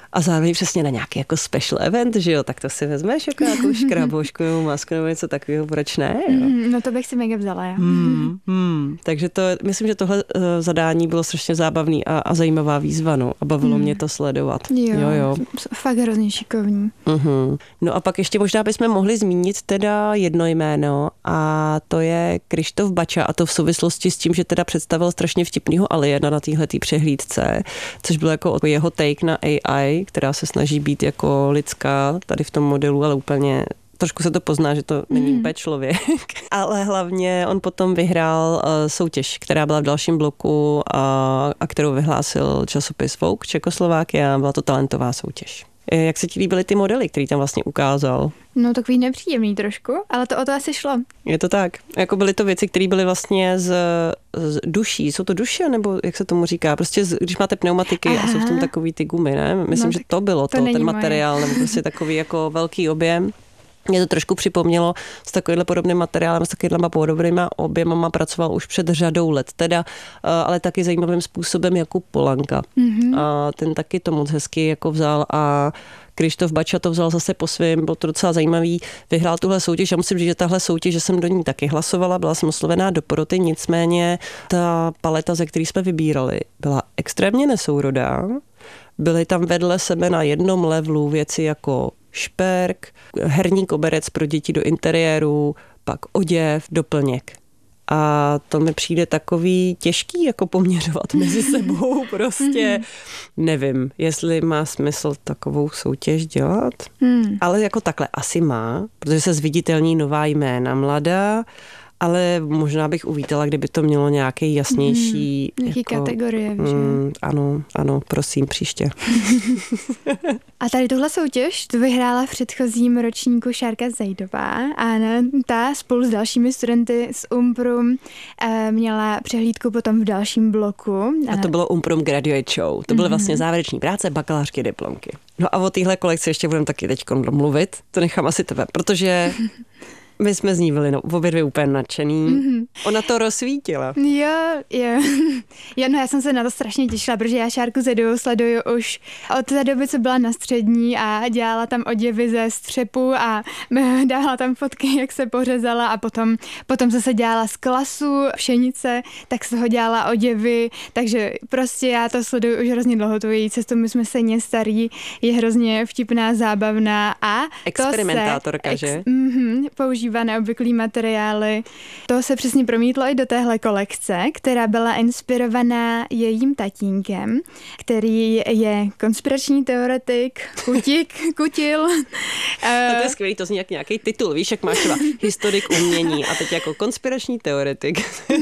a zároveň přesně na nějaký jako special event, že jo, tak to si vezmeš jako nějakou škrabošku nebo masku nebo něco takového, proč ne? Jo? No to bych si mega vzala, já. Takže to, myslím, že tohle zadání bylo strašně zábavný a zajímavá výzva, no, a bavilo mě to sledovat. Jo. Fakt hrozně šikovní. No a pak ještě možná bychom mohli zmínit teda jedno jméno a to je Kryštof Bača a to v souvislosti s tím, že teda představil strašně vtipnýho aliena na téhletý přehlídce, což bylo jako jeho take na AI, která se snaží být jako lidská tady v tom modelu, ale úplně trošku se to pozná, že to není úplně člověk. Ale hlavně on potom vyhrál soutěž, která byla v dalším bloku a kterou vyhlásil časopis Vogue Čekoslovákia. Byla to talentová soutěž. Jak se ti líbily ty modely, který tam vlastně ukázal? No takový nepříjemný trošku, ale to o to asi šlo. Je to tak. Jako byly to věci, které byly vlastně z duší. Jsou to duše, nebo jak se tomu říká? Prostě když máte pneumatiky a jsou v tom takový ty gumy, ne? Myslím, že to bylo to ten materiál, nebo prostě takový jako velký objem. Mě to trošku připomnělo s takovýmhle podobným materiálem, s takovýmhle podobnýma objemama pracoval už před řadou let teda, ale taky zajímavým způsobem Jakub Polanka. A ten taky to moc hezky jako vzal a Kryštof Bača to vzal zase po svým, bylo to docela zajímavý, vyhrál tuhle soutěž a musím říct, že tahle soutěž, že jsem do ní taky hlasovala, byla jsem oslovená do poroty, nicméně ta paleta, ze který jsme vybírali, byla extrémně nesourodá. Byly tam vedle sebe na jednom levelu věci jako šperk, herní koberec pro děti do interiéru, pak oděv, doplněk. A to mi přijde takový těžký jako poměřovat mezi sebou prostě. Nevím, jestli má smysl takovou soutěž dělat, ale jako takhle asi má, protože se zviditelní nová jména mladá, ale možná bych uvítala, kdyby to mělo nějaký jasnější... Nějaký jako, kategorie, že? Ano, prosím, příště. A tady tuhle soutěž tu vyhrála v předchozím ročníku Šárka Zajdová a ta spolu s dalšími studenty z Umprum měla přehlídku potom v dalším bloku. A to bylo Umprum Graduate Show. To byly vlastně závěreční práce, bakalářky, diplomky. No a o téhle kolekci ještě budeme taky teď mluvit. To nechám asi tebe, protože... My jsme z ní byli obě dvě úplně nadšený. Ona to rozsvítila. Jo, no já jsem se na to strašně těšila, protože já Šárku Zajdovou sleduju už od té doby, co byla na střední a dělala tam oděvy ze střepu a dávala tam fotky, jak se pořezala a potom zase dělala z klasu pšenice, tak z toho dělala oděvy, takže prostě já to sleduju už hrozně dlouho, tu její cestu, my jsme stejně starý, je hrozně vtipná, zábavná a experimentátorka, že? Používá neobvyklý materiály. To se přesně promítlo i do téhle kolekce, která byla inspirovaná jejím tatínkem, který je konspirační teoretik, kutil. A to je skvělý, to zní jak nějaký titul, víš, jak máš třeba historik umění a teď jako konspirační teoretik.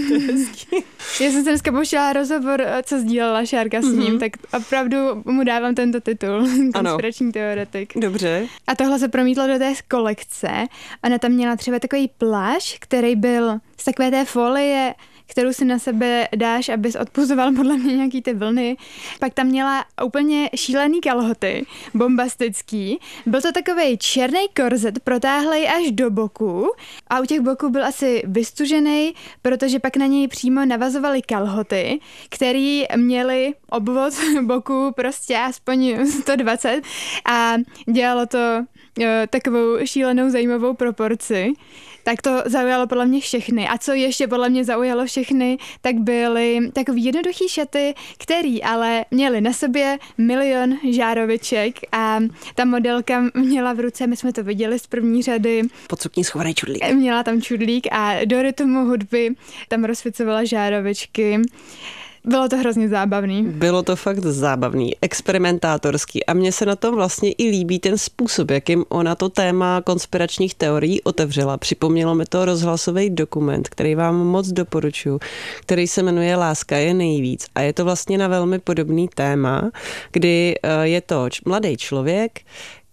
Já jsem se dneska pouštěla rozhovor, co sdílela Šárka s ním, tak opravdu mu dávám tento titul, konspirační teoretik. Dobře. A tohle se promítlo do té kolekce. Ona tam měla třeba takový plášť, který byl z takové té folie, kterou si na sebe dáš, abys odpuzoval podle mě nějaký ty vlny. Pak tam měla úplně šílený kalhoty, bombastický. Byl to takovej černý korzet, protáhlej až do boku a u těch boků byl asi vystužený, protože pak na něj přímo navazovaly kalhoty, které měly obvod boku prostě aspoň 120 a dělalo to takovou šílenou zajímavou proporci. Tak to zaujalo podle mě všechny. A co ještě podle mě zaujalo všechny, tak byly takový jednoduchý šaty, který ale měly na sobě milion žároviček a ta modelka měla v ruce, my jsme to viděli z první řady. Pod sukní schovaný čudlík. Měla tam čudlík a do rytmu hudby tam rozsvicovala žárovičky. Bylo to hrozně zábavný. Bylo to fakt zábavný, experimentátorský a mně se na tom vlastně i líbí ten způsob, jakým ona to téma konspiračních teorií otevřela. Připomnělo mi to rozhlasový dokument, který vám moc doporučuji, který se jmenuje Láska je nejvíc a je to vlastně na velmi podobný téma, kdy je to mladý člověk,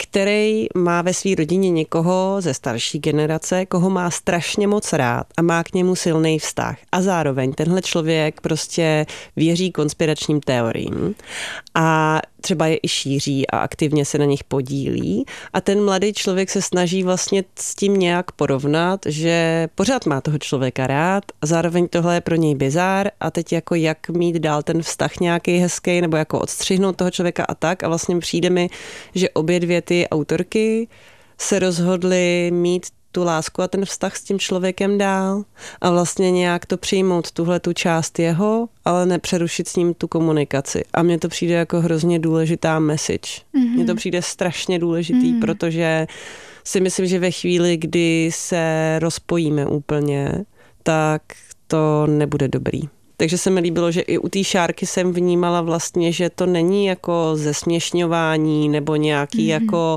který má ve své rodině někoho ze starší generace, koho má strašně moc rád a má k němu silný vztah. A zároveň tenhle člověk prostě věří konspiračním teoriím a třeba je i šíří a aktivně se na nich podílí. A ten mladý člověk se snaží vlastně s tím nějak porovnat, že pořád má toho člověka rád a zároveň tohle je pro něj bizár a teď jako jak mít dál ten vztah nějaký hezký nebo jako odstřihnout toho člověka a tak. A vlastně přijde mi, že obě dvě ty autorky se rozhodly mít tu lásku a ten vztah s tím člověkem dál a vlastně nějak to přijmout, tuhle tu část jeho, ale nepřerušit s ním tu komunikaci. A mně to přijde jako hrozně důležitá message. Mně to přijde strašně důležitý, protože si myslím, že ve chvíli, kdy se rozpojíme úplně, tak to nebude dobrý. Takže se mi líbilo, že i u té Šárky jsem vnímala vlastně, že to není jako zesměšňování nebo nějaký jako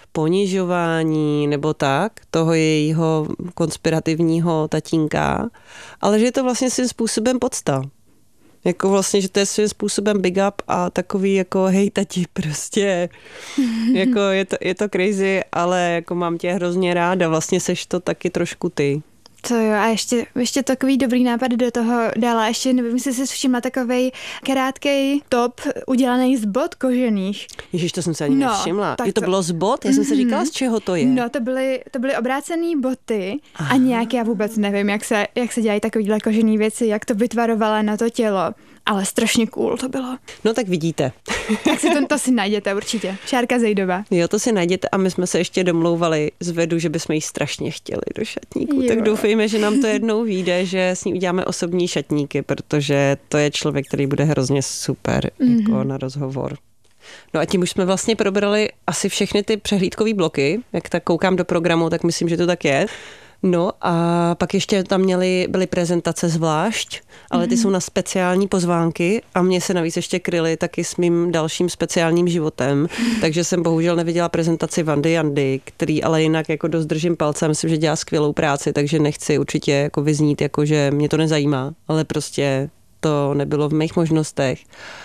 ponižování nebo tak, toho jejího konspirativního tatínka, ale že je to vlastně svým způsobem podsta. Jako vlastně, že to je svým způsobem big up a takový jako hej tati prostě, jako je to crazy, ale jako mám tě hrozně ráda, vlastně seš to taky trošku ty. To jo, a ještě takový dobrý nápad do toho dala. Ještě nevím, jestli jsi všimla takovej krátkej top udělaný z bot kožených. Ježiš, to jsem se ani nevšimla. To bylo z bot? Já jsem se říkala, z čeho to je. No, to byly obrácený boty. Aha. A nějak já vůbec nevím, jak se dělají takovýhle kožený věci, jak to vytvarovala na to tělo. Ale strašně cool to bylo. No tak vidíte. Tak si to si najděte určitě. Šárka Zejdová. Jo, to si najděte a my jsme se ještě domlouvali s Vedu, že bychom jí strašně chtěli do šatníku. Jo. Tak doufejme, že nám to jednou vyjde, že s ní uděláme osobní šatníky, protože to je člověk, který bude hrozně super jako na rozhovor. No a tím už jsme vlastně probrali asi všechny ty přehlídkové bloky. Jak tak koukám do programu, tak myslím, že to tak je. No a pak ještě tam byly prezentace zvlášť, ale ty jsou na speciální pozvánky a mě se navíc ještě kryly taky s mým dalším speciálním životem, takže jsem bohužel neviděla prezentaci Vandy Jandy, který ale jinak jako dost držím palce, myslím, že dělá skvělou práci, takže nechci určitě jako vyznít, jako že mě to nezajímá, ale prostě to nebylo v mých možnostech.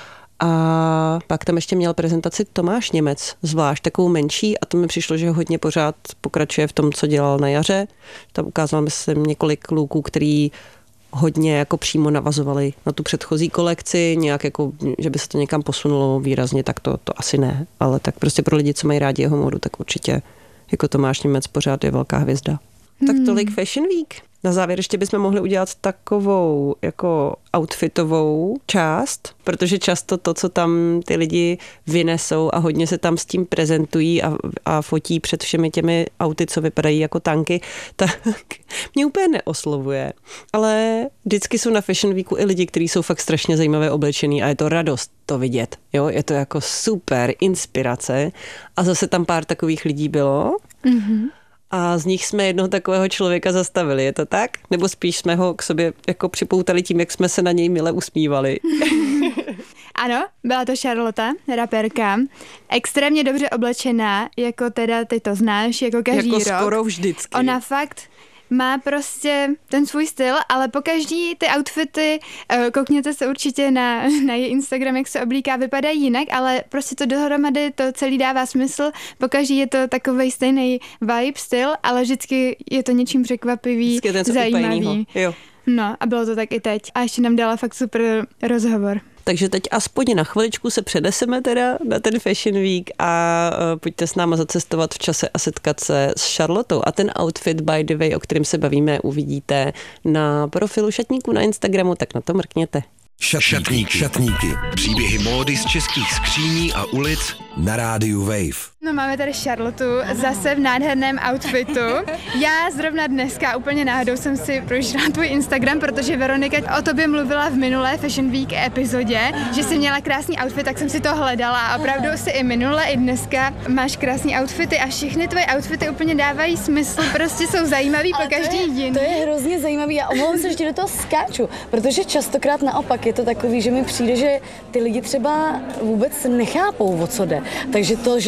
A pak tam ještě měl prezentaci Tomáš Němec, zvlášť takovou menší a to mi přišlo, že hodně pořád pokračuje v tom, co dělal na jaře. Tam ukázal myslím několik lůků, který hodně jako přímo navazovali na tu předchozí kolekci, nějak jako, že by se to někam posunulo výrazně, tak to asi ne, ale tak prostě pro lidi, co mají rádi jeho módu, tak určitě jako Tomáš Němec pořád je velká hvězda. Tak tolik Fashion Week. Na závěr ještě bychom mohli udělat takovou jako outfitovou část, protože často to, co tam ty lidi vynesou a hodně se tam s tím prezentují a fotí před všemi těmi auty, co vypadají jako tanky, tak mě úplně neoslovuje. Ale vždycky jsou na Fashion Weeku i lidi, kteří jsou fakt strašně zajímavě oblečený a je to radost to vidět. Jo? Je to jako super inspirace a zase tam pár takových lidí bylo. A z nich jsme jednoho takového člověka zastavili, je to tak? Nebo spíš jsme ho k sobě jako připoutali tím, jak jsme se na něj mile usmívali? Ano, byla to Charlotte, raperka, extrémně dobře oblečená, jako teda ty to znáš, jako každý rok. Jako skoro vždycky. Ona fakt má prostě ten svůj styl, ale pokaždý ty outfity, koukněte se určitě na její Instagram, jak se oblíká, vypadají jinak, ale prostě to dohromady to celý dává smysl. Pokaždý je to takovej stejný vibe, styl, ale vždycky je to něčím překvapivý, zajímavý. Jo. No a bylo to tak i teď. A ještě nám dala fakt super rozhovor. Takže teď aspoň na chviličku se předeseme teda na ten Fashion Week a pojďte s náma zacestovat v čase a setkat se s Charlottou. A ten outfit, by the way, o kterém se bavíme, uvidíte na profilu Šatníků na Instagramu, tak na to mrkněte. Šatníky. Příběhy módy z českých skříní a ulic na rádiu Wave. No máme tady Charlottu zase v nádherném outfitu. Já zrovna dneska úplně náhodou jsem si prošla tvůj Instagram, protože Veronika o tobě mluvila v minulé Fashion Week epizodě, že jsi měla krásný outfit, tak jsem si to hledala a opravdu si i minule, i dneska máš krásný outfity a všechny tvoje outfity úplně dávají smysl, prostě jsou zajímavý po každý jiný. To je hrozně zajímavý, já omlouvám se, že ti do toho skáču, protože častokrát naopak je to takový, že mi přijde, že ty lidi třeba vůbec nechápou, o co jde. Takže to, že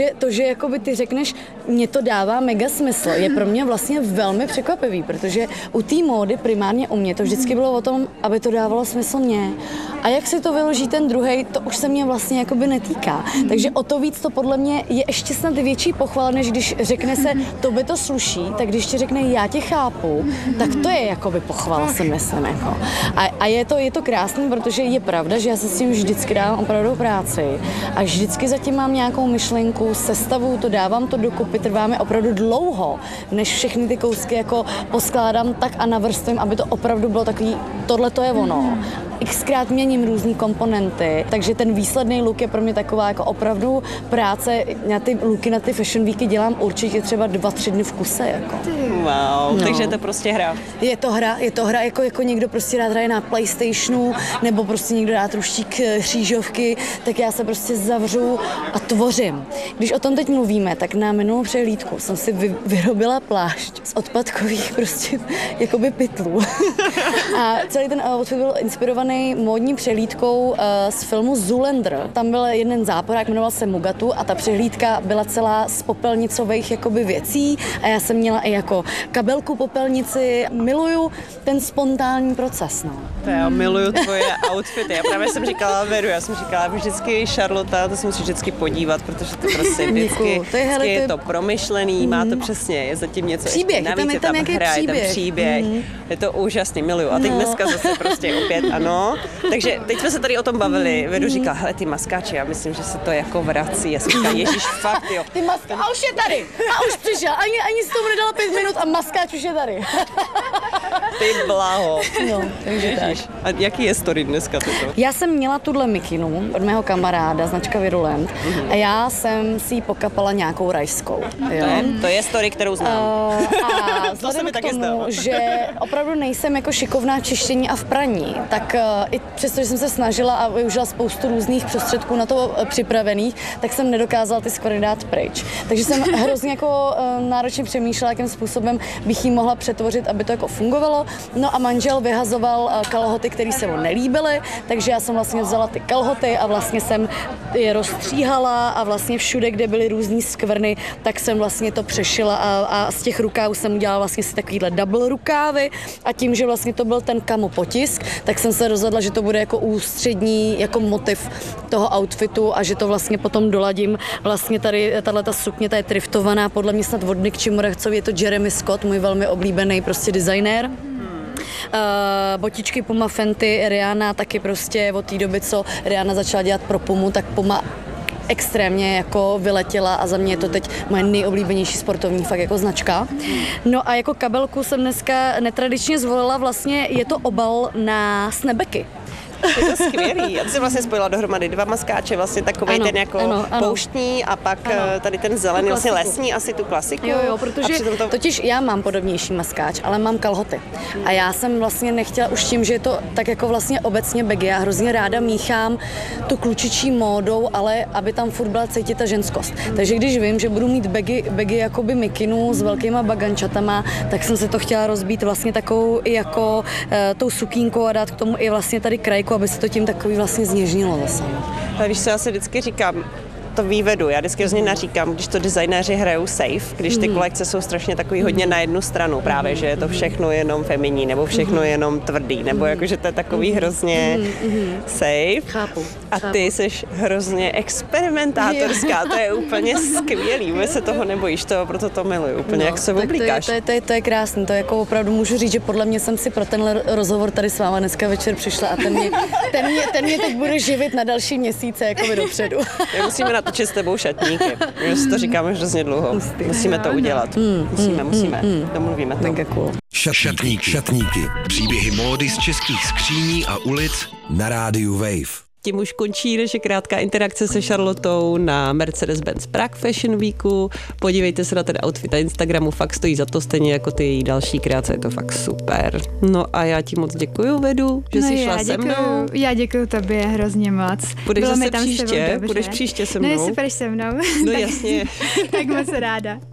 jakoby ty řekneš, mně to dává mega smysl, je pro mě vlastně velmi překvapivý, protože u té módy primárně u mě to vždycky bylo o tom, aby to dávalo smysl mě. A jak si to vyloží ten druhej, to už se mě vlastně jakoby netýká. Takže o to víc to podle mě je ještě snad větší pochvala, než když řekne se, to by to sluší, tak když ti řekne, já tě chápu, tak to je jakoby pochvala, si myslím. Jako. A je to krásný, protože je pravda, že já se s tím vždycky dávám opravdu práci a vždycky zatím mám nějakou myšlenku, sestavuju to, dávám to dokupy, trvá mi opravdu dlouho, než všechny ty kousky jako poskládám tak a navrstvím, aby to opravdu bylo takový, tohle to je ono. Xkrát měním různý komponenty, takže ten výsledný look je pro mě taková jako opravdu práce. Já ty looky na ty fashion weeky dělám určitě třeba 2-3 dny v kuse. Jako. Wow, takže je to prostě hra. Je to hra jako někdo prostě rád hraje na PlayStationu, nebo prostě někdo rád ruští křížovky, tak já se prostě zavřu a tvořím. Když o tom teď mluvíme, tak na minulou přehlídku jsem si vyrobila plášť z odpadkových prostě jakoby pytlů. A celý ten outfit byl inspirovaný módní přehlídkou z filmu Zoolander. Tam byl jeden záporák, jmenoval se Mugatu a ta přehlídka byla celá z popelnicových jakoby věcí a já jsem měla i jako kabelku popelnici. Miluju ten spontánní proces. No. Já miluju tvoje outfity. Já právě jsem říkala Veru, vždycky Charlotte, to se musíš vždycky podívat, protože to prostě vždycky je to promyšlený, má to přesně, je zatím něco příběh, ještě navíc, je tam hra, je tam příběh, je to úžasný, miluju. A teď dneska zase prostě opět ano. Takže teď jsme se tady o tom bavili, Veru říkala, hele ty maskáči, já myslím, že se to jako vrací. Já jsem říkala, ježiš, fakt jo. A už je tady, a už přišel, ani si tomu nedala 5 minut a maskáč už je tady. Ty blaho. No, takže tak. A jaký je story dneska toto? Já jsem měla tuhle mikinu od mého kamaráda, značka Virulent, a já jsem si ji pokapala nějakou rajskou. To je story, kterou znám. A vzhledem k tomu, že opravdu nejsem jako šikovná čištění a v praní, tak i přesto, že jsem se snažila a využila spoustu různých prostředků na to připravených, tak jsem nedokázala ty skvrny dát pryč. Takže jsem hrozně jako náročně přemýšlela, jakým způsobem bych ji mohla přetvořit, aby to jako fungovalo. No a manžel vyhazoval kalhoty, které se mu nelíbily, takže já jsem vlastně vzala ty kalhoty a vlastně jsem je rozstříhala a vlastně všude, kde byly různý skvrny, tak jsem vlastně to přešila a z těch rukávů jsem udělala vlastně si takovýhle double rukávy a tím, že vlastně to byl ten kamo potisk, tak jsem se rozhodla, že to bude jako ústřední jako motiv toho outfitu a že to vlastně potom doladím. Vlastně tady tato sukně, ta je thriftovaná, podle mě snad od Nick Chimurachcovi, je to Jeremy Scott, můj velmi oblíbený prostě designér. Botičky Puma Fenty, Rihanna taky prostě od té doby, co Rihanna začala dělat pro Pumu, tak Puma extrémně jako vyletěla a za mě je to teď moje nejoblíbenější sportovní fakt jako značka. No a jako kabelku jsem dneska netradičně zvolila, vlastně je to obal na snabeky. Je to skvělý. Já jsem vlastně spojila dohromady 2 maskáče, vlastně takovej ten jako pouštní a pak tady ten zelený, vlastně lesní, asi tu klasiku. Jo, protože totiž já mám podobnější maskáč, ale mám kalhoty. A já jsem vlastně nechtěla už tím, že je to tak jako vlastně obecně baggy. Já hrozně ráda míchám tu klučičí módou, ale aby tam furt byla cítit ta ženskost. Takže když vím, že budu mít baggy jakoby mikinu s velkýma bagančatama, tak jsem se to chtěla rozbít vlastně takovou i jako tou sukínkou a dát k tomu i vlastně tady krajku, aby se to tím takový vlastně zněžnilo zase. Ale víš co, já si vždycky říkám, to vývedu. Já vždycky hrozně naříkám, když to designéři hrajou safe, když ty kolekce jsou strašně takový hodně na jednu stranu právě, že je to všechno jenom feminní, nebo všechno jenom tvrdý, nebo jakože to je takový hrozně safe. Chápu. A ty jsi hrozně experimentátorská, to je úplně skvělý, vůbec se toho nebojíš, proto to miluju, úplně jak se oblíkáš. To je krásný, to jako opravdu můžu říct, že podle mě jsem si pro tenhle rozhovor tady s váma dneska večer přišla a ten mě teď bude živit na další měsíce jako dopředu. Musíme natočit s tebou šatníky, že si to říkáme hrozně dlouho. Musíme to udělat. Musíme. Domluvíme to. Mega cool. Šatníky. Příběhy módy z českých skříní a ulic na rádiu Wave. Tím už končí naše krátká interakce se Charlottou na Mercedes-Benz Prague Fashion Weeku. Podívejte se na ten outfit na Instagramu, fakt stojí za to stejně jako ty její další kreace, je to fakt super. No a já ti moc děkuju, Vedu, že jsi šla se mnou. Já děkuju tobě hrozně moc. Budeš zase příště? Budeš příště se mnou? No, super se mnou. No jasně. Tak moc ráda.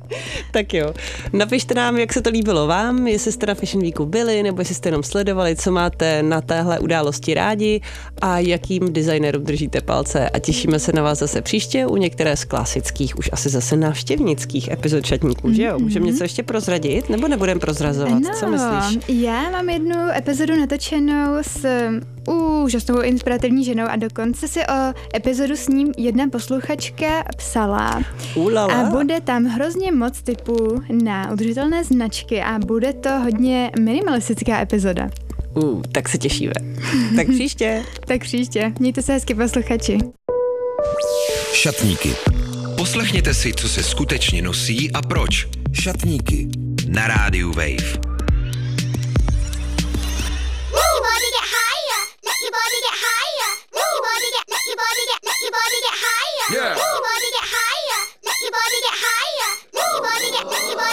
Tak jo, napište nám, jak se to líbilo vám, jestli jste na Fashion Weeku byli, nebo jestli jste jenom sledovali, co máte na téhle události rádi a jakým designérům držíte palce a těšíme se na vás zase příště u některé z klasických, už asi zase návštěvnických epizod Šatníků, že jo? Můžeme něco ještě prozradit, nebo nebudeme prozrazovat, co myslíš? Já mám jednu epizodu natočenou s úžasnou inspirativní ženou a dokonce si o epizodu s ním jedna posluchačka psala. Ulala. A bude tam hrozně moc typů na udržitelné značky a bude to hodně minimalistická epizoda. Tak se těšíme. Tak příště. Tak příště. Mějte se hezky, posluchači. Šatníky. Poslechněte si, co se skutečně nosí a proč. Šatníky na rádiu Wave. Yeah.